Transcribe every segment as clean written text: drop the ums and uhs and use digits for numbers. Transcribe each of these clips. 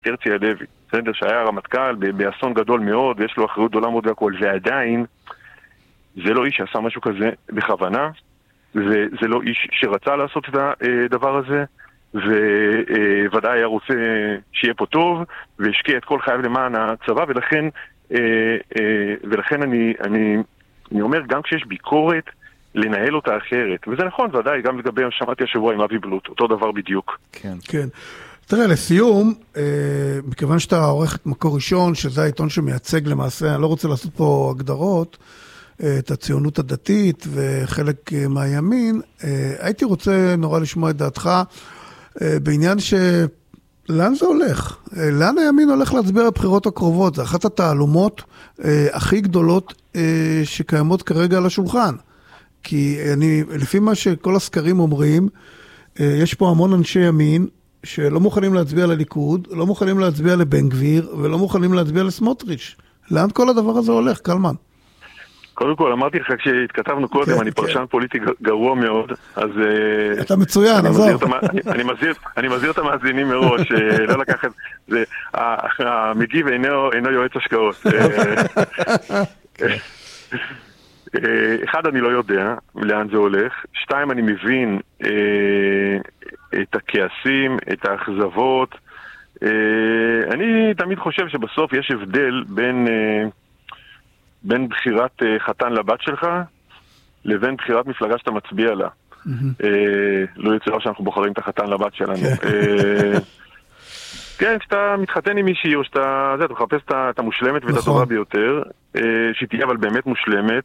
הרצי הלוי, בסדר, שהיה רמטכ"ל באסון גדול מאוד, ויש לו אחריות גדולה מאוד והכל, ועדיין זה לא איש שעשה משהו כזה בכוונה, וזה לא איש שרצה לעשות את הדבר הזה, וודאי היה רוצה שיהיה פה טוב, והשקיע את כל חייו למען הצבא, ולכן אני אומר, גם כשיש ביקורת, לנהל אותה אחרת. וזה נכון, ודאי, גם לגבי, שמעתי השבוע עם אבי בלוט, אותו דבר בדיוק. כן. כן. תראה, לסיום, מכיוון שאתה עורך את מקור ראשון, שזה העיתון שמייצג למעשה, אני לא רוצה לעשות פה הגדרות, את הציונות הדתית וחלק מהימין, הייתי רוצה נורא לשמוע את דעתך בעניין לאן זה הולך? לאן הימין הולך להצביע בבחירות הקרובות? זה אחת התעלומות הכי גדולות שקיימות כרגע על השולחן. כי לפי מה שכל הסקרים אומרים, יש פה המון אנשי ימין שלא מוכנים להצביע לליכוד, לא מוכנים להצביע לבן גביר, ולא מוכנים להצביע לסמוטריץ'. לאן כל הדבר הזה הולך, קלמן? קודם כל, אמרתי לך כשהתכתבנו קודם, אני פרשן פוליטי גרוע מאוד, אז... אתה מצוין, עזוב. אני מזהיר את המאזינים מראש, לא לקח את זה, המגיב אינו יועץ השקעות. אחד, אני לא יודע לאן זה הולך. שתיים, אני מבין את הכעסים, את האכזבות. אני תמיד חושב שבסוף יש הבדל בין בחירת חתן לבת שלך לבין בחירת מפלגה שאתה מצביע לה. לא יוצא שאנחנו בוחרים את החתן לבת שלנו. כן, כשאתה מתחתן עם מישהי או שאתה מחפש את המושלמת ואת הטובה ביותר, שתהיה אבל באמת מושלמת.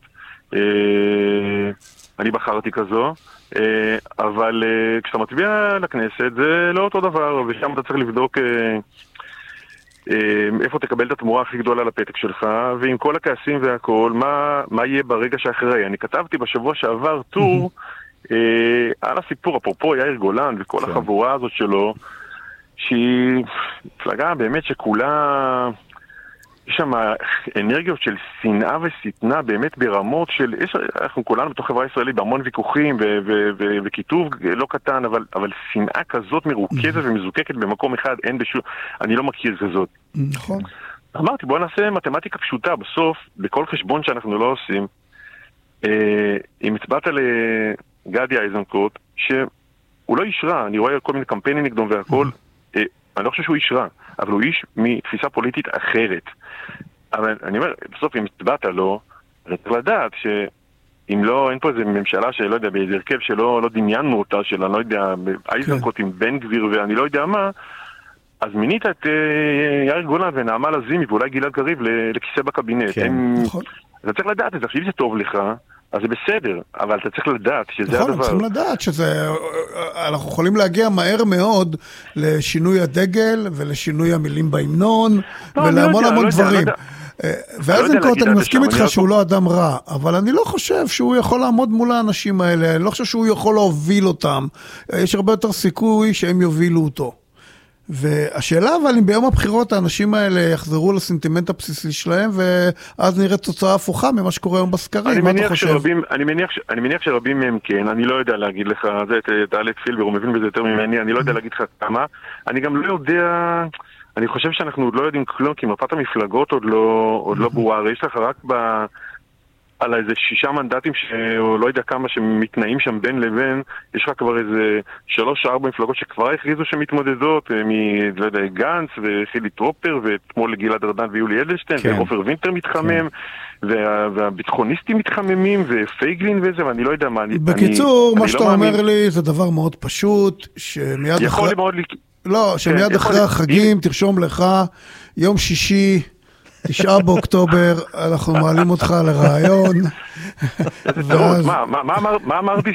אני בחרתי כזו, אבל כשאתה מצביע לכנסת זה לא אותו דבר, ושם אתה צריך לבדוק איפה תקבל את התמורה הכי גדולה לפתק שלך, ועם כל הכעסים והכל, מה יהיה ברגע שאחרי. אני כתבתי בשבוע שעבר טור על הסיפור, אפרופו יאיר גולן וכל החבורה הזאת שלו, שהיא מפלגה באמת שכולה, יש שם אנרגיות של שנאה וסתנה באמת ברמות של, אנחנו כולנו בתוך חברה ישראלית בהמון ויכוחים וכיתוב לא קטן, אבל שנאה כזאת מרוכזת ומזוקקת במקום אחד, אין בשום, אני לא מכיר כזאת. נכון. אמרתי, בוא נעשה מתמטיקה פשוטה, בסוף, בכל חשבון שאנחנו לא עושים, אם הצבעת לגדי איזנקוט, שהוא לא ישרה, אני רואה כל מיני קמפיינים נגדום והכל, אני לא חושב שהוא איש רע, אבל הוא איש מתפיסה פוליטית אחרת. אבל אני אומר, בסוף אם הצבעת לו, אני צריך לדעת שאם לא, אין פה איזה ממשלה שלא יודע, באיזה הרכב שלא דמיינו אותה, של אני לא יודע, איזנקוט עם בן גביר ואני לא יודע מה, אז מינית את יאיר גולן ונעמה לזימי ואולי גלעד קריב לכיסא בקבינט. נכון. אתה צריך לדעת את זה, אם זה טוב לך, אז זה בסדר, אבל אתה צריך לדעת שזה הדבר. נכון, צריכים לדעת שזה, אנחנו יכולים להגיע מהר מאוד לשינוי הדגל ולשינוי המילים בהמנון ולהמון המון דברים. ואיזנקוט, אני מסכים איתך שהוא לא אדם רע, אבל אני לא חושב שהוא יכול לעמוד מול האנשים האלה, אני לא חושב שהוא יכול להוביל אותם. יש הרבה יותר סיכוי שהם יובילו אותו. והשאלה אבל אם ביום הבחירות האנשים האלה יחזרו לסנטימנט הבסיסי שלהם ואז נראה תוצאה הפוכה ממה שקורה היום בסקרים. מה אתה חושב? אני מניח שרבים מהם כן, אני לא יודע להגיד לך, זה אלכס פילבר, הוא מבין בזה יותר ממני, אני לא יודע להגיד לך כמה, אני גם לא יודע, אני חושב שאנחנו עוד לא יודעים כלום, כי מפת המפלגות עוד לא ברורה, הרי יש לך רק על איזה 6 מנדטים או לא יודע כמה שמתנאים שם בין לבין, יש לך כבר איזה 3-4 מפלגות שכבר הכריזו שמתמודדות, לא יודע, גנץ וחילי טרופר, ואתמול גלעד ארדן ויולי אדלשטיין, ועופר וינטר מתחמם, והביטחוניסטים מתחממים, ופייגלין וזה, ואני לא יודע מה. בקיצור, מה שאתה אומר לי זה דבר מאוד פשוט, שמיד אחרי... לא, שמיד אחרי החגים תרשום לך, יום שישי, 9 באוקטובר, אנחנו מעלים אותך לרעיון. מה אמרתי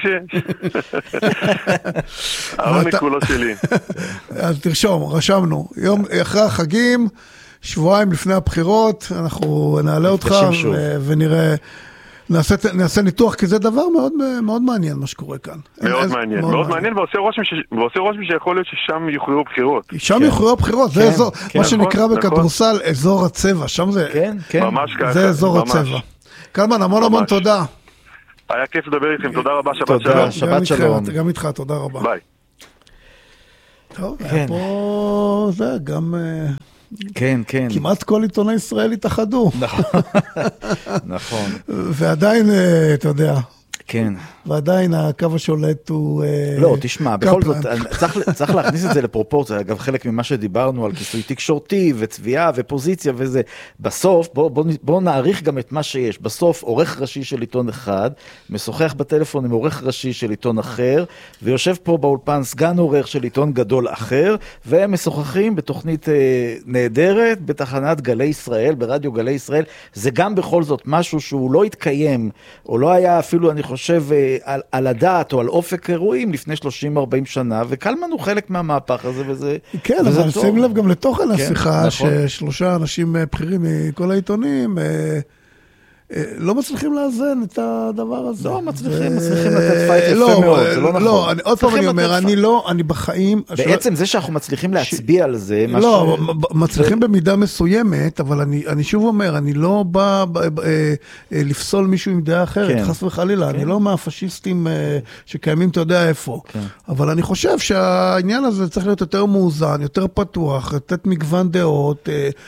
העונג כולו שלי. אז תרשום, רשמנו. יום אחרי החגים, שבועיים לפני הבחירות, אנחנו נעלה אותך ונראה, נעשה ניתוח, כי זה דבר מאוד מאוד מעניין מה שקורה כאן. מאוד מעניין, מאוד מעניין, ועושה רושם שיכול להיות ששם יוכרעו בחירות. שם יוכרעו בחירות, זה אזור, מה שנקרא בכדורסל, אזור הצבע, שם זה, זה אזור הצבע. קלמן, המון תודה. היה כיף לדבר איתכם, תודה רבה, שבת שלום. שבת שלום. גם איתך, תודה רבה. ביי. טוב, היה פה, זה גם... כן, כן. כמעט כל עיתוני ישראל התאחדו. נכון. ועדיין, אתה יודע... כן. ועדיין הקו השולט הוא... לא, תשמע, בכל זאת, צריך להכניס את זה לפרופורציה, אגב, חלק ממה שדיברנו על כיסוי תקשורתי וצביעה ופוזיציה וזה, בסוף, בוא נעריך גם את מה שיש, בסוף עורך ראשי של עיתון אחד, משוחח בטלפון עם עורך ראשי של עיתון אחר, ויושב פה באולפן סגן עורך של עיתון גדול אחר, והם משוחחים בתוכנית נהדרת, בתחנת גלי ישראל, ברדיו גלי ישראל, זה גם בכל זאת משהו שהוא לא התקיים, או לא היה אפילו, אני חושב, על הדעת או על אופק אירועים לפני 30-40 שנה, וקלמן הוא חלק מהמהפך הזה, וזה כן, וזה אבל טוב. שים לב גם לתוכן השיחה, נכון. ששלושה אנשים בכירים מכל העיתונים, לא מצליחים לאזן את הדבר הזה. לא, מצליחים לתת פייט יפה מאוד, זה לא נכון. לא, עוד פעם אני אומר, אני בחיים... בעצם זה שאנחנו מצליחים להצביע על זה, לא, מצליחים במידה מסוימת, אבל אני שוב אומר, אני לא בא לפסול מישהו עם דעה אחרת, חס וחלילה, אני לא מהפשיסטים שקיימים, אתה יודע איפה. אבל אני חושב שהעניין הזה צריך להיות יותר מאוזן, יותר פתוח, לתת מגוון דעות,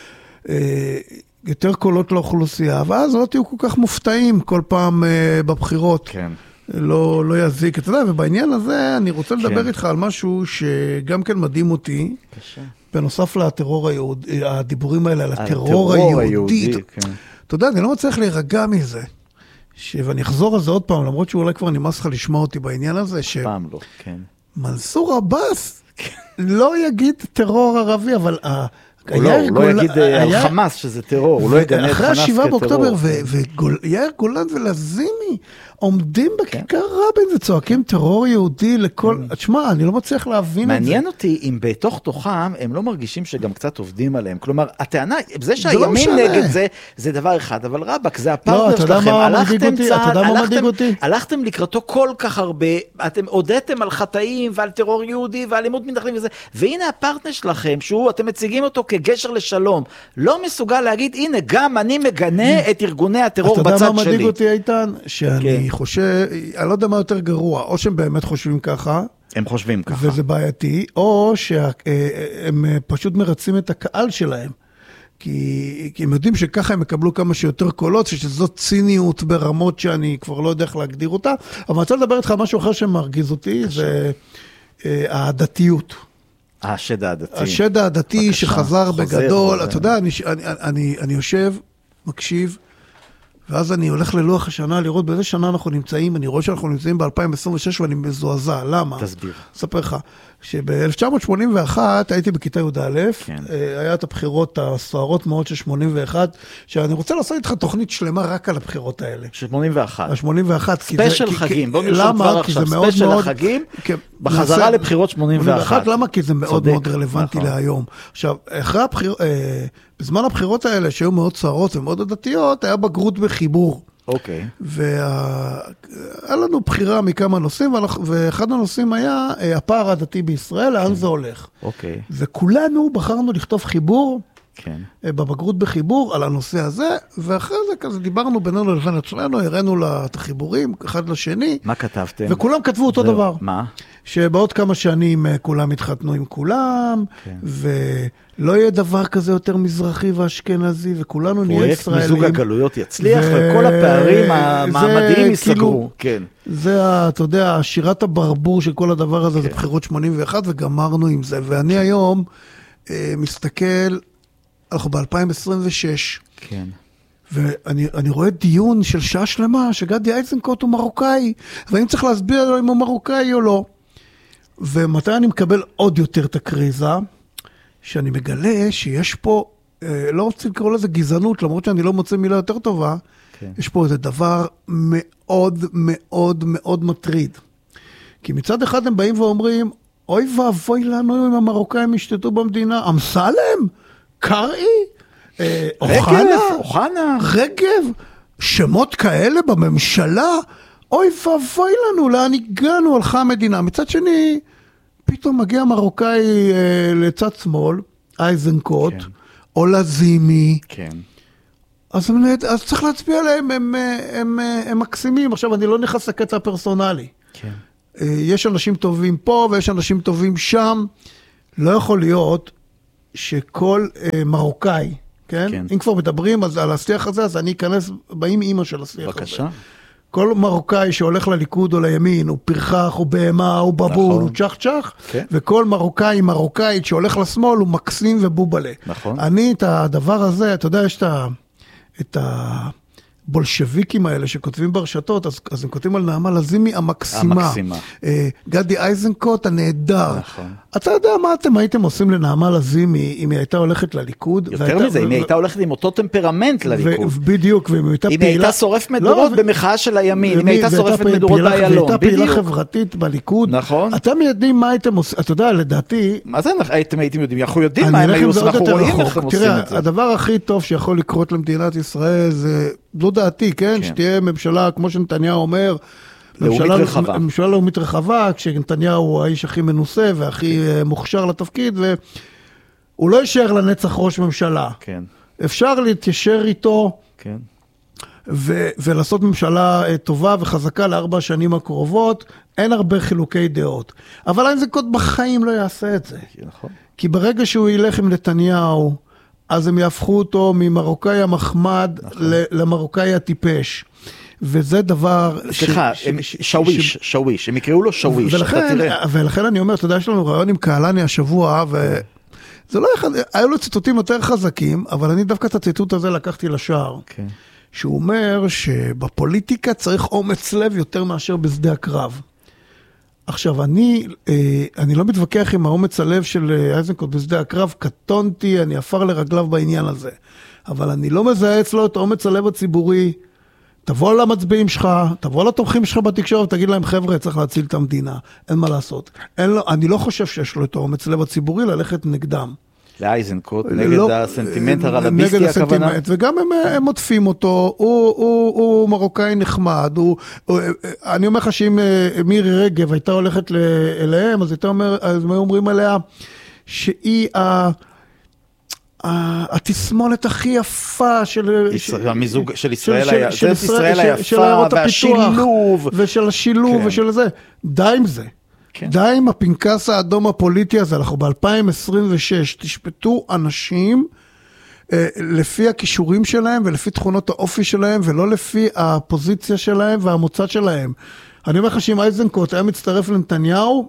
יותר קולות לאוכלוסייה, ואז לא תהיו כל כך מופתעים כל פעם בבחירות. כן. לא יזיק. אתה יודע, ובעניין הזה אני רוצה לדבר איתך על משהו שגם כן מדהים אותי, בנוסף לטרור היהודי, הדיבורים האלה על הטרור היהודי. אתה יודע, אני לא מצליח להירגע מזה. ואני אחזור על זה עוד פעם, למרות שאולי כבר נמאס לך לשמוע אותי בעניין הזה, פעם לא, כן. מנסור עבאס לא יגיד טרור ערבי, אבל הוא לא יגיד על חמאס שזה טרור, הוא לא יגנה את חמאס כטרור. אחרי 7 באוקטובר, ויאיר גולן ולזימי עומדים בכיכר רבין וצועקים טרור יהודי לכל... תשמע, אני לא מצליח להבין את זה. מעניין אותי אם בתוך תוכם הם לא מרגישים שגם קצת עובדים עליהם. כלומר, הטענה, זה שהימין נגד זה, זה דבר אחד, אבל רבק, זה הפרטנר שלכם. הלכתם לקראתו כל כך הרבה, אתם הודעתם על חטאים ועל טרור יהודי ועל אלימות מתנחלים וזה, והנה הפרטנר שלכם, אתם מציגים אותו כגשר לשלום, לא מסוגל להגיד, הנה, גם אני מגנה את ארגוני הטרור בצד שלי. אתה יודע מה מדאיג אותי, איתן? שאני חושב, אני לא יודע מה יותר גרוע, או שהם באמת חושבים ככה, הם חושבים ככה. וזה בעייתי, או שהם פשוט מרצים את הקהל שלהם. כי הם יודעים שככה הם יקבלו כמה שיותר קולות, שזאת ציניות ברמות שאני כבר לא יודע איך להגדיר אותה, אבל אני רוצה לדבר איתך על משהו אחר שמרגיז אותי, זה הדתיות. השד העדתי. השד העדתי שחזר בגדול, אתה יודע, אני יושב, מקשיב, ואז אני הולך ללוח השנה לראות באיזה שנה אנחנו נמצאים, אני רואה שאנחנו נמצאים ב-2026 ואני מזועזע, למה? תסביר. אספר לך, שב-1981 הייתי בכיתה י"א, היה את הבחירות הסוערות מאוד של 81, שאני רוצה לעשות איתך תוכנית שלמה רק על הבחירות האלה. 81. ה-81. ספיישל חגים, בוא נרשום כבר עכשיו, ספיישל החגים, בחזרה לבחירות 81. למה? כי זה מאוד מאוד רלוונטי להיום. עכשיו, בזמן הבחירות האלה, שהיו מאוד סוערות ומאוד עדתיות, היה בגרות בחיבור. אוקיי. והיה לנו בחירה מכמה נושאים, ואחד הנושאים היה הפער הדתי בישראל, לאן זה הולך. אוקיי. וכולנו בחרנו לכתוב חיבור, כן. בבגרות בחיבור על הנושא הזה, ואחרי זה כזה דיברנו בינינו לבין עצמנו, הראינו את החיבורים אחד לשני. מה כתבתם? וכולם כתבו אותו דבר. מה? שבעוד כמה שנים כולם התחתנו עם כולם, ולא יהיה דבר כזה יותר מזרחי ואשכנזי, וכולנו נהיה ישראלים. פרויקט מיזוג הגלויות יצליח, וכל הפערים המעמדיים ייסגרו. כן. זה, אתה יודע, שירת הברבור של כל הדבר הזה, זה בחירות 81, וגמרנו עם זה. ואני היום מסתכל, אנחנו ב-2026. כן. ואני רואה דיון של שעה שלמה, שגדי איזנקוט הוא מרוקאי, ואני צריך להסביר לו אם הוא מרוקאי או לא. ומתי אני מקבל עוד יותר את הקריזה, שאני מגלה שיש פה, לא רוצה לקרוא לזה גזענות, למרות שאני לא מוצא מילה יותר טובה, יש פה איזה דבר מאוד מאוד מאוד מטריד. כי מצד אחד הם באים ואומרים, אוי ואבוי לנו אם המרוקאים ישתתו במדינה, אמסלם, קראי, אוחנה, רגב, שמות כאלה בממשלה, אוי ואבוי לנו, לאן הגענו, הלכה המדינה. מצד שני, פתאום מגיע מרוקאי לצד שמאל, איזנקוט, או לזימי, אז צריך להצביע עליהם, הם מקסימים. עכשיו, אני לא נכנס לקטע הפרסונלי. יש אנשים טובים פה, ויש אנשים טובים שם, לא יכול להיות שכל מרוקאי, כן? אם כבר מדברים על השיח הזה, אז אני אכנס באים אימא של השיח הזה. בבקשה. כל מרוקאי שהולך לליכוד או לימין, הוא פרחח, הוא בהמה, הוא בבול, הוא צ'ח צ'ח, וכל מרוקאית שהולך לשמאל, הוא מקסים ובובלה. נכון. אני את הדבר הזה, אתה יודע, יש את הבולשוויקים האלה שכותבים ברשתות, אז הם כותבים על נעמה לזימי המקסימה. גדי איזנקוט הנהדר. נכון. אתה יודע מה אתם הייתם עושים לנעמה לזימי אם היא הייתה הולכת לליכוד? יותר מזה, אם היא הייתה הולכת עם אותו טמפרמנט לליכוד. בדיוק, ואם הייתה פעילה... אם היא הייתה שורף מדורות במחאה של הימין, אם היא הייתה שורפת מדורות באיילון. והייתה פעילה חברתית בליכוד. נכון. אתם יודעים מה הייתם עושים, אתה יודע, לדעתי... מה זה הייתם יודעים? אנחנו יודעים מה הם היו עושים, אנחנו רואים איך הם עושים את זה. הדבר הכי טוב שיכול לקרות למדינת ישראל זה, זו דעתי, כן? שתהיה ממשלה, כמו שנתניהו אומר, ממשלה לאומית רחבה, כשנתניהו הוא האיש הכי מנוסה והכי מוכשר לתפקיד, והוא לא יישאר לנצח ראש ממשלה. כן. אפשר להתיישר איתו, כן. ולעשות ממשלה טובה וחזקה ל4 השנים הקרובות, אין הרבה חילוקי דעות. אבל איזנקוט בחיים לא יעשה את זה. נכון. כי ברגע שהוא ילך עם נתניהו, אז הם יהפכו אותו ממרוקאי המחמד למרוקאי הטיפש. וזה דבר... סליחה, שוויש, הם יקראו לו שוויש, אתה תראה. ולכן אני אומר, אתה יודע, יש לנו רעיון עם קהלני השבוע, וזה לא אחד, היו לו ציטוטים יותר חזקים, אבל אני דווקא את הציטוט הזה לקחתי לשער. כן. שהוא אומר שבפוליטיקה צריך אומץ לב יותר מאשר בשדה הקרב. עכשיו, אני לא מתווכח עם האומץ הלב של איזנקוט בשדה הקרב, קטונתי, אני אפר לרגליו בעניין הזה. אבל אני לא מזהה אצלו את האומץ הלב הציבורי. תבוא למצביעים שלך, תבוא לתומכים שלך בתקשורת, תגיד להם, חבר'ה, צריך להציל את המדינה. אין מה לעשות. אני לא חושב שיש לו את האומץ הלב הציבורי ללכת נגדם. לאייזנקוט, נגד הסנטימנט הרלביסטי הכוונה? וגם הם מוטפים אותו, הוא מרוקאי נחמד, אני אומר לך שאם מירי רגב הייתה הולכת אליהם, אז הם היו אומרים עליה שהיא התסמולת הכי יפה של ישראל היפה, והשילוב. ושל השילוב ושל זה. די עם זה. די עם הפנקס האדום הפוליטי הזה, אנחנו ב-2026, תשפטו אנשים לפי הכישורים שלהם ולפי תכונות האופי שלהם, ולא לפי הפוזיציה שלהם והמוצא שלהם. אני אומר לך שאם איזנקוט היה מצטרף לנתניהו,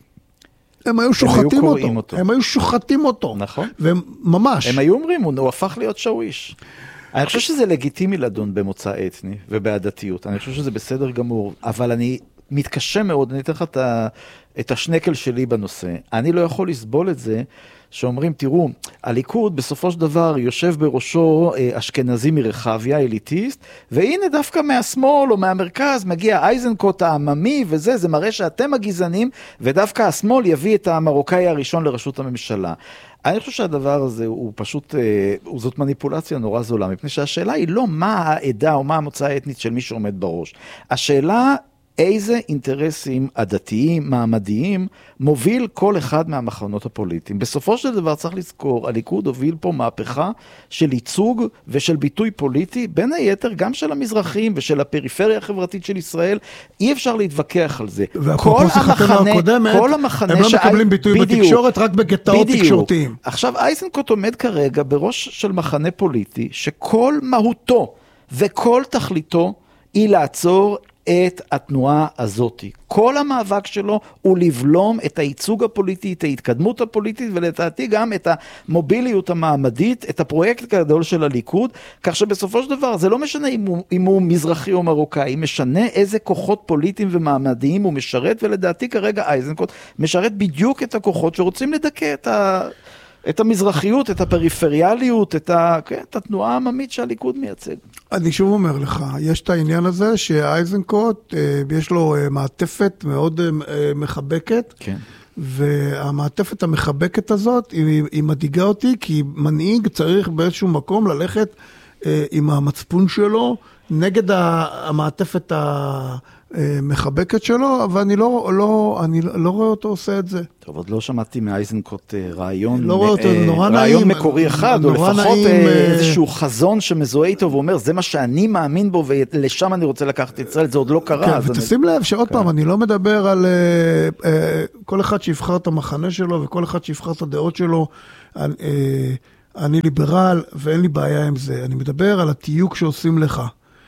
הם היו שוחטים אותו. הם היו שוחטים אותו. נכון. וממש. הם היו אומרים, הוא הפך להיות שוויש. אני חושב שזה לגיטימי לדון במוצא אתני ובעדתיות. אני חושב שזה בסדר גמור, אבל אני מתקשה מאוד, אני אתן לך את השנקל שלי בנושא. אני לא יכול לסבול את זה שאומרים, תראו, הליכוד בסופו של דבר יושב בראשו אשכנזי מרחביה, אליטיסט, והנה דווקא מהשמאל או מהמרכז מגיע אייזנקוט העממי וזה, זה מראה שאתם הגזענים, ודווקא השמאל יביא את המרוקאי הראשון לראשות הממשלה. אני חושב שהדבר הזה הוא פשוט, זאת מניפולציה נורא זולה, מפני שהשאלה היא לא מה העדה או מה המוצא האתנית של מי שעומד בראש. השאלה איזה אינטרסים עדתיים, מעמדיים, מוביל כל אחד מהמחנות הפוליטיים. בסופו של דבר צריך לזכור, הליכוד הוביל פה מהפכה של ייצוג ושל ביטוי פוליטי, בין היתר גם של המזרחים ושל הפריפריה החברתית של ישראל, אי אפשר להתווכח על זה. כל המחנה, הם לא מקבלים ביטוי בתקשורת, רק בגטאות תקשורתיים. עכשיו, איזנקוט עומד כרגע בראש של מחנה פוליטי, שכל מהותו וכל תכליתו היא לעצור את התנועה הזאת. כל המאבק שלו הוא לבלום את הייצוג הפוליטי, את ההתקדמות הפוליטית, ולדעתי גם את המוביליות המעמדית, את הפרויקט הגדול של הליכוד, כך שבסופו של דבר זה לא משנה אם הוא מזרחי או מרוקאי, משנה איזה כוחות פוליטיים ומעמדיים הוא משרת, ולדעתי כרגע איזנקוט משרת בדיוק את הכוחות שרוצים לדכא את המזרחיות, את הפריפריאליות, את התנועה העממית שהליכוד מייצג. אני שוב אומר לך, יש את העניין הזה שאייזנקוט, יש לו מעטפת מאוד מחבקת, כן. והמעטפת המחבקת הזאת, היא מדאיגה אותי, כי מנהיג צריך באיזשהו מקום ללכת עם המצפון שלו, נגד המעטפת מחבקת שלו, אבל אני לא רואה אותו עושה את זה. טוב, עוד לא שמעתי מאייזנקוט רעיון, לא רואה אותו, נורא נעים. רעיון מקורי אחד, או לפחות איזשהו חזון שמזוהה איתו, ואומר, זה מה שאני מאמין בו, ולשם אני רוצה לקחת את ישראל, זה עוד לא קרה. כן, ותשים לב שעוד פעם, אני לא מדבר על כל אחד שיבחר את המחנה שלו, וכל אחד שיבחר את הדעות שלו, אני ליברל, ואין לי בעיה עם זה. אני מדבר על התיוק שעושים לך.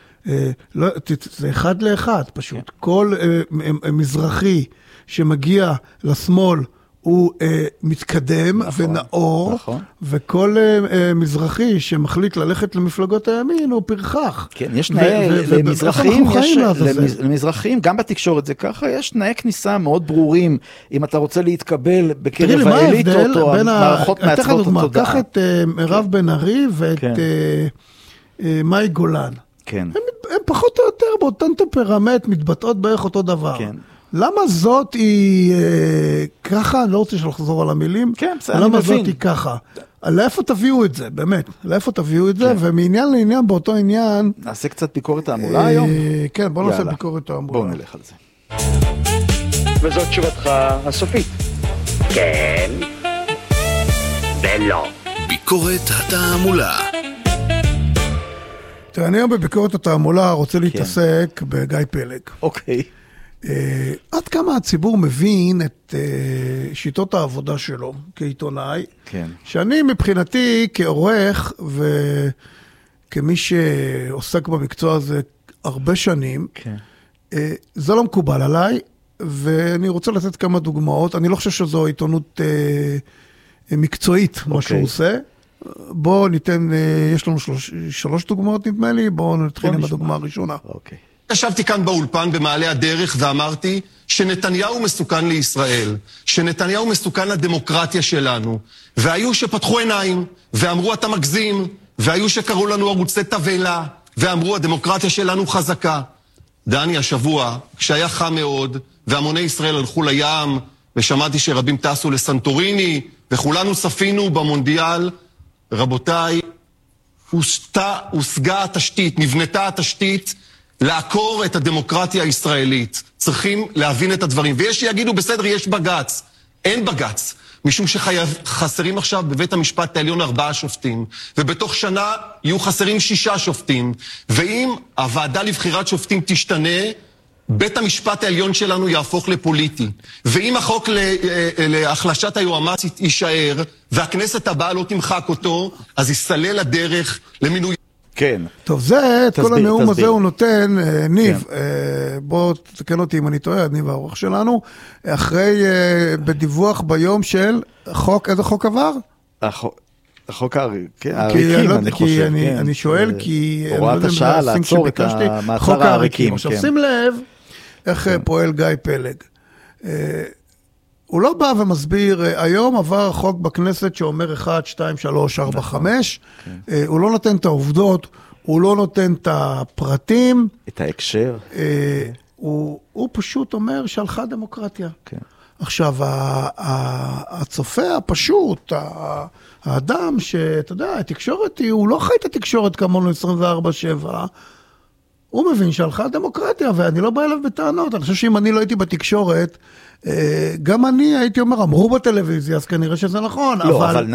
זה אחד לאחד פשוט. כל מזרחי שמגיע לשמאל הוא מתקדם ונאור, וכל מזרחי שמחליט ללכת למפלגות הימין הוא פרחח. כן, יש למזרחים, גם בתקשורת זה ככה, יש תנאי כניסה מאוד ברורים, אם אתה רוצה להתקבל בקרב האליטות או המערכות מעצבות התודעה. קח את מירב בן ארי ואת מאי גולן. כן. הם פחות או יותר באותן טמפרמנט מתבטאות בערך אותו דבר. כן. למה זאת היא ככה? אני לא רוצה לחזור על המילים. כן, בסדר, אני מבין. למה זאת היא ככה? לאיפה תביאו את זה, באמת? לאיפה תביאו את זה? ומעניין לעניין באותו עניין... נעשה קצת ביקורת תעמולה היום? כן, בוא נעשה ביקורת תעמולה. בוא נלך על זה. וזאת תשובתך הסופית. כן. ולא. ביקורת התעמולה. תראה, אני היום בביקורת התעמולה רוצה להתעסק בגיא פלג. אוקיי. עד כמה הציבור מבין את שיטות העבודה שלו כעיתונאי, שאני מבחינתי כעורך וכמי שעוסק במקצוע הזה הרבה שנים, זה לא מקובל עליי, ואני רוצה לתת כמה דוגמאות. אני לא חושב שזו עיתונות מקצועית, מה שהוא עושה. בואו ניתן, יש לנו 3 דוגמאות נדמה לי, בואו נתחיל עם הדוגמה הראשונה. אוקיי. ישבתי כאן באולפן במעלה הדרך ואמרתי שנתניהו מסוכן לישראל, שנתניהו מסוכן לדמוקרטיה שלנו, והיו שפתחו עיניים ואמרו אתה מגזים, והיו שקראו לנו ערוצי תבלה ואמרו הדמוקרטיה שלנו חזקה. דני, השבוע, כשהיה חם מאוד והמוני ישראל הלכו לים ושמעתי שרבים טסו לסנטוריני וכולנו צפינו במונדיאל, רבותיי, הושגה התשתית, נבנתה התשתית לעקור את הדמוקרטיה הישראלית. צריכים להבין את הדברים. ויש שיגידו, בסדר, יש בגץ. אין בגץ. משום שחסרים עכשיו בבית המשפט העליון 4 שופטים. ובתוך שנה יהיו חסרים 6 שופטים. ואם הוועדה לבחירת שופטים תשתנה, בית המשפט העליון שלנו יהפוך לפוליטי. ואם החוק להחלשת היועמ"שית יישאר, והכנסת הבאה לא תמחק אותו, אז יסלל הדרך למינוי... כן. טוב, זה, את כל הנאום הזה הוא נותן, ניב, בוא תתקן אותי אם אני טועה, ניב האורח שלנו, אחרי, בדיווח ביום של חוק, איזה חוק עבר? החוק העריקים, אני חושב. אני שואל, כי... הוראת השעה לעצור את המעצר העריקים. עכשיו, שים לב איך פועל גיא פלג. הוא לא בא ומסביר, היום עבר חוק בכנסת שאומר 1, 2, 3, 4, 5, הוא לא נותן את העובדות, הוא לא נותן את הפרטים. את ההקשר. הוא פשוט אומר שהלכה דמוקרטיה. עכשיו, הצופה הפשוט, האדם שאתה יודע, התקשורת הוא לא חי את התקשורת כמונו 24/7, הוא מבין שהלכה דמוקרטיה, ואני לא בא אליו בטענות. אני חושב שאם אני לא הייתי בתקשורת, גם אני הייתי אומר, אמרו בטלוויזיה, אז כנראה שזה נכון, אבל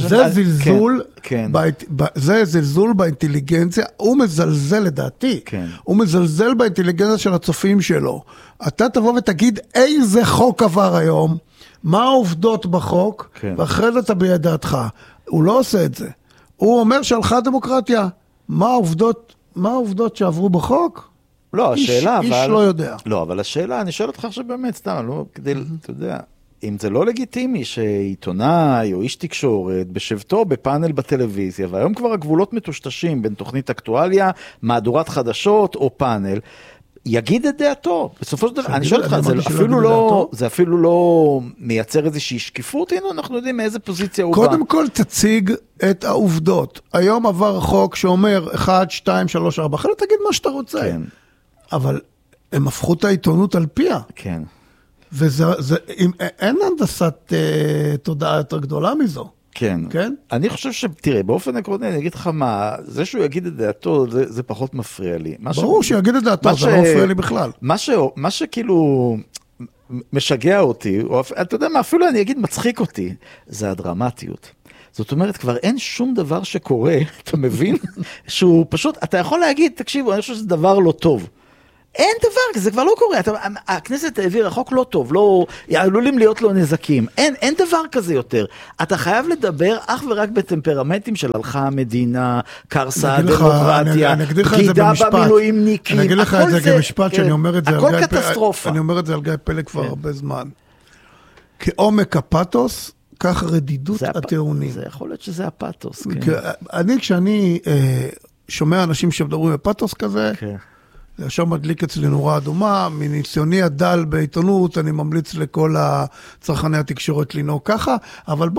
זה זלזול באינטליגנציה, הוא מזלזל לדעתי, הוא מזלזל באינטליגנציה של הצופים שלו. אתה תבוא ותגיד איזה חוק עבר היום, מה העובדות בחוק, ואחרי זה אתה בידעתך. הוא לא עושה את זה. הוא אומר שהלכה דמוקרטיה. מה העובדות שעברו בחוק? לא, השאלה, איש לא יודע. לא, אבל השאלה, אני שואל אותך עכשיו באמת, סתם, לא כדי, אתה יודע, אם זה לא לגיטימי שעיתונאי או איש תקשורת בשבתו בפאנל בטלוויזיה, והיום כבר הגבולות מטושטשים בין תוכנית אקטואליה, מהדורת חדשות או פאנל, יגיד את דעתו. בסופו של דבר, אני שואל אותך, זה אפילו לא מייצר איזושהי שקיפות, הנה אנחנו יודעים מאיזה פוזיציה הוא בא. קודם כל תציג את העובדות. היום עבר חוק שאומר 1, 2, 3, 4, אחרי תגיד מה שאתה רוצה. כן. אבל הם הפכו את העיתונות על פיה. כן. אין הנדסת תודעה יותר גדולה מזו. כן. כן? אני חושב תראה, באופן עקרוני, אני אגיד לך מה, זה שהוא יגיד את דעתו, זה פחות מפריע לי. ברור שיגיד את דעתו, זה לא מפריע לי בכלל. מה שכאילו משגע אותי, או אתה יודע מה, אפילו אני אגיד מצחיק אותי, זה הדרמטיות. זאת אומרת, כבר אין שום דבר שקורה, אתה מבין? שהוא פשוט, אתה יכול להגיד, תקשיבו, אני חושב שזה דבר לא טוב. אין דבר, זה כבר לא קורה. הכנסת העבירה חוק לא טוב, עלולים להיות לו נזקים. אין דבר כזה יותר. אתה חייב לדבר אך ורק בטמפרמנטים של הלכה המדינה, קרסה הדמוקרטיה, בגידה במילואימניקים. אני אגיד לך את זה כמשפט שאני אומר את זה הכל קטסטרופה. אני אומר את זה על גיא פלג כבר הרבה זמן. כעומק הפאתוס, כך רדידות הטיעונים. זה יכול להיות שזה הפאתוס. כשאני שומע אנשים שמדברים בפאתוס כזה, ישר מדליק אצלי נורה אדומה, מניסיוני הדל בעיתונות, אני ממליץ לכל הצרכני התקשורת לנהוג ככה, אבל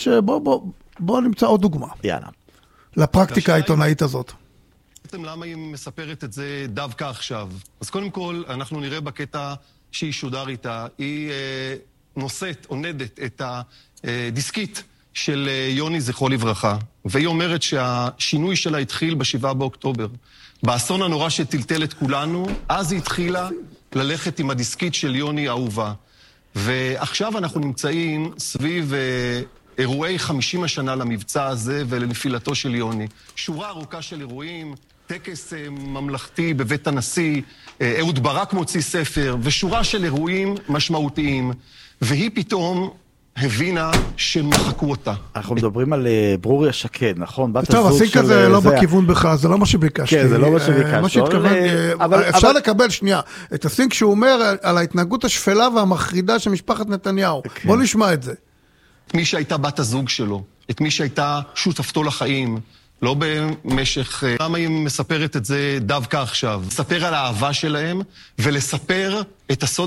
בוא נמצא עוד דוגמה. יאללה. לפרקטיקה העיתונאית הזאת. בעצם למה היא מספרת את זה דווקא עכשיו? אז קודם כל, אנחנו נראה בקטע שהיא שודר איתה, היא נושאת, עונדת את הדיסקית של יוני זכרו לברכה, והיא אומרת שהשינוי שלה התחיל ב7 באוקטובר. באסון הנורא שטלטל את כולנו, אז היא התחילה ללכת עם הדיסקית של יוני האהובה. ועכשיו אנחנו נמצאים סביב אירועי 50 השנה למבצע הזה ולנפילתו של יוני. שורה ארוכה של אירועים, טקס ממלכתי בבית הנשיא, אהוד ברק מוציא ספר, ושורה של אירועים משמעותיים. והיא פתאום הבינה שמחקו אותה. אנחנו מדברים על ברוריה שקד, נכון? טוב, הסינק הזה לא בכיוון בכלל, זה לא מה שביקשתי. כן, זה לא מה שביקשתי. מה שהתכוון, אפשר לקבל שנייה, את הסינק שהוא אומר על ההתנהגות השפלה והמחרידה של משפחת נתניהו. בוא נשמע את זה. את מי שהייתה בת הזוג שלו, את מי שהייתה שותפתו לחיים, לא במשך... למה היא מספרת את זה דווקא עכשיו? לספר על האהבה שלהם ולספר את הסוד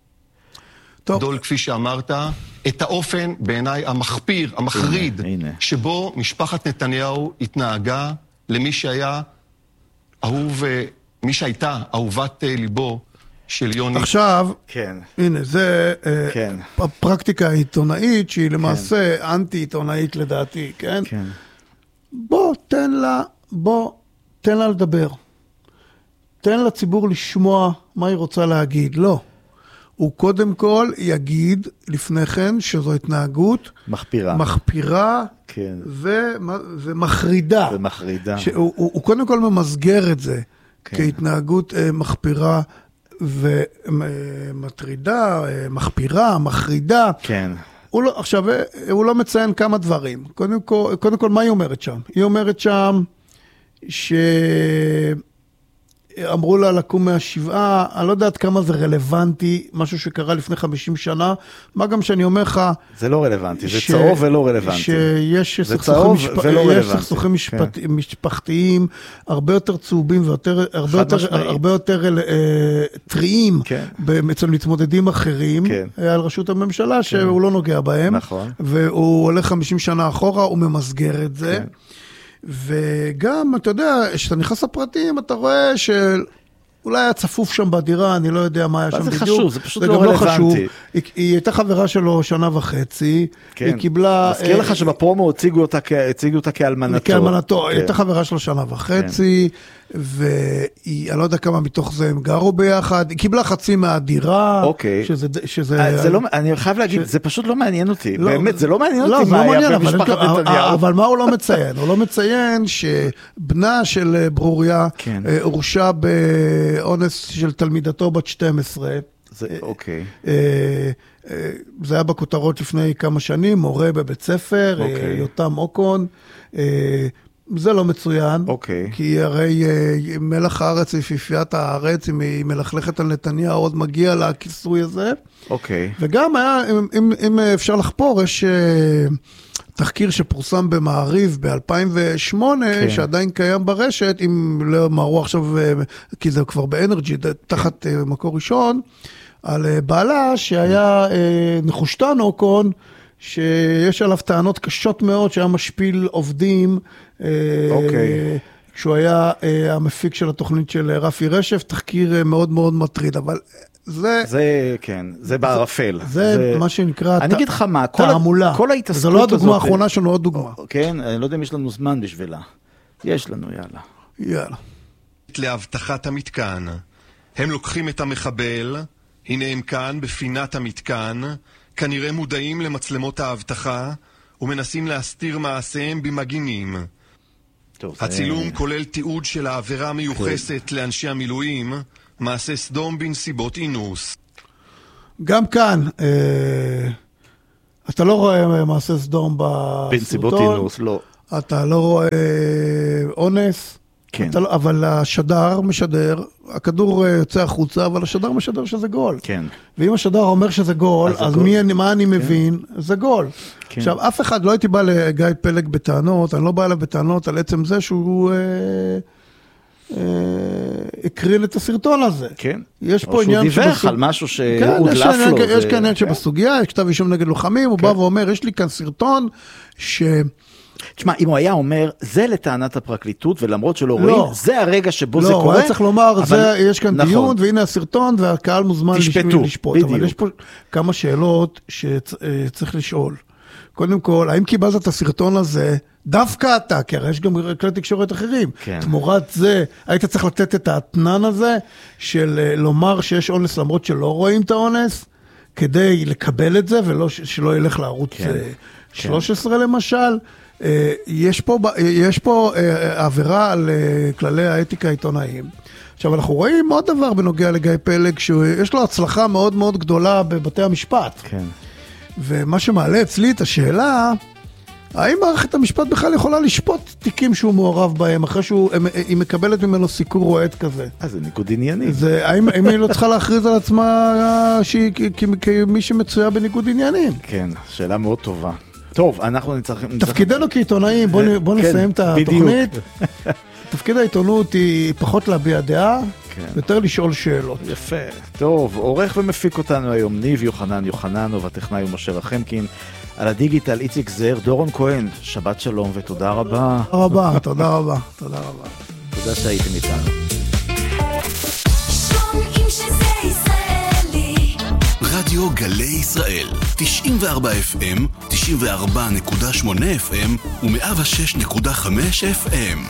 הגדול, כפי שאמרת, את האופן בעיניי המחפיר, המחריד, שבו משפחת נתניהו התנהגה למי שהיה אהוב, מי שהייתה אהובת ליבו של יוני. עכשיו, הנה, זה פרקטיקה עיתונאית שהיא למעשה אנטי-עיתונאית לדעתי, כן? בוא, תן לה לדבר. תן לציבור לשמוע מה היא רוצה להגיד. לא. הוא קודם כל יגיד לפני כן שזו התנהגות מחפירה כן. ומחרידה. הוא קודם כל ממסגר את זה כן. כהתנהגות מחפירה ומטרידה, מחפירה, מחרידה. כן. עכשיו, הוא לא מציין כמה דברים. קודם כל, מה היא אומרת שם? היא אומרת שם אמרו לה לקום מהשבעה, אני לא יודעת כמה זה רלוונטי, משהו שקרה לפני 50 שנה, מה גם שאני אומר לך... זה לא רלוונטי, זה צהוב ולא רלוונטי. שיש סכסוכים משפחתיים, הרבה יותר צהובים והרבה יותר טריים, אצל מתמודדים אחרים, על רשות הממשלה, שהוא לא נוגע בהם, והוא הולך 50 שנה אחורה, הוא ממסגר את זה. וגם, אתה יודע, כשאתה נכנס לפרטים, אתה רואה שאולי היה צפוף שם בדירה, אני לא יודע מה היה שם בדיוק. זה חשוב, זה פשוט לא רלוונטי. היא הייתה חברה שלו 1.5 שנה, היא קיבלה... מזכיר לך שבפרומו הציגו אותה כאלמנתו. היא הייתה חברה שלו 1.5 שנה, ואני לא יודע כמה מתוך זה הם גרו ביחד, היא קיבלה חצי מהדירה, אני חייב להגיד, זה פשוט לא מעניין אותי, באמת, זה לא מעניין אותי מה היה במשפחת נתניהו. אבל מה הוא לא מציין? הוא לא מציין שבנה של ברוריה הורשע באונס של תלמידתו בת 12, אוקיי. זה היה בכותרות לפני כמה שנים, מורה בבית ספר, יותם אוקון, זה לא מצוין, כי הרי מלח הארץ ויפיפיית הארץ, אם היא מלכלכת על נתניהו, עוד מגיע לכיסוי הזה. וגם היה, אם אפשר לחפור, יש תחקיר שפורסם במעריב ב-2008, שעדיין קיים ברשת, אם לא אמרו עכשיו, כי זה כבר באנרג'י, תחת מקור ראשון, על בעלה שהיה נחושתן אוקון, שיש עליו טענות קשות מאוד, שהיה משפיל עובדים, כשהוא היה המפיק של התוכנית של רפי רשף, תחקיר מאוד מאוד מטריד, אבל זה כן, זה בערפל. זה מה שנקרא אני אגיד לך מה, תעמולה. כל ההתעסקות זו לא הדוגמה האחרונה שלנו, עוד דוגמה. כן, אני לא יודע אם יש לנו זמן בשבילה. יש לנו, יאללה. יאללה. להבטחת המתקן. הם לוקחים את המחבל, הנה הם כאן בפינת המתקן, כנראה מודעים למצלמות האבטחה, ומנסים להסתיר מעשיהם במגינים. הצילום כולל תיעוד של העבירה מיוחסת לאנשי המילואים, מעשה סדום בנסיבות אינוס. גם כאן, אתה לא רואה מעשה סדום בסרטון. בנסיבות אינוס, לא. אתה לא רואה אונס. כן. אבל השדר משדר, הכדור יוצא החוצה, אבל השדר משדר שזה גול. כן. ואם השדר אומר שזה גול, אז מה אני מבין? זה גול. כן. עכשיו, אף אחד, לא הייתי בא לגיא פלג בטענות, אני לא בא אליו בטענות על עצם זה שהוא הקרין את הסרטון הזה. כן. יש פה עניין שהוא דיווח על משהו שהודלף לו. יש כאן עניין שבסוגיה, יש כתב אישום נגד לוחמים, הוא בא ואומר, יש לי כאן סרטון תשמע, אם הוא היה אומר, זה לטענת הפרקליטות, ולמרות שלא רואים, זה הרגע שבו זה קורה. לא, הוא היה צריך לומר, יש כאן דיון, והנה הסרטון, והקהל מוזמן לשפוט. אבל יש פה כמה שאלות שצריך לשאול. קודם כל, האם קיבלת את הסרטון הזה, דווקא אתה, כי הרי יש גם כלי תקשורת אחרים. תמורת זה, היית צריך לתת את האתנן הזה, של לומר שיש אונס למרות שלא רואים את האונס, כדי לקבל את זה, ושלא ילך לערוץ 13 למשל. יש פה עבירה על כללי האתיקה העיתונאיים. עכשיו, אנחנו רואים עוד דבר בנוגע לגיא פלג, שיש לו הצלחה מאוד מאוד גדולה בבתי המשפט. כן. ומה שמעלה אצלי את השאלה, האם מערכת המשפט בכלל יכולה לשפוט תיקים שהוא מעורב בהם, אחרי שהיא מקבלת ממנו סיקור רועד כזה? זה ניגוד עניינים. האם היא לא צריכה להכריז על עצמה כמי שמצויה בניגוד עניינים? כן, שאלה מאוד טובה. טוב, אנחנו נצטרכים... תפקידנו כעיתונאים, בוא נסיים את התוכנית. תפקיד העיתונות היא פחות להביע דעה, יותר לשאול שאלות. יפה. טוב, עורך ומפיק אותנו היום ניב יוחננוב, והטכנאי הוא משה רחמקין. על הדיגיטל איציק זהר, דורון כהן, שבת שלום ותודה רבה. תודה רבה. תודה שהייתם איתנו. רדיו גלי ישראל, 94 FM, 94.8 FM ו106.5 FM.